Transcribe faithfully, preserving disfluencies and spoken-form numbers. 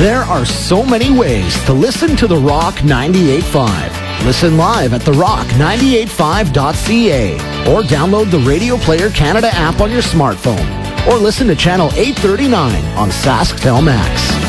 There are so many ways to listen to The Rock ninety-eight point five. Listen live at the rock nine eight five dot c a or download the Radio Player Canada app on your smartphone or listen to Channel eight thirty-nine on SaskTel Max.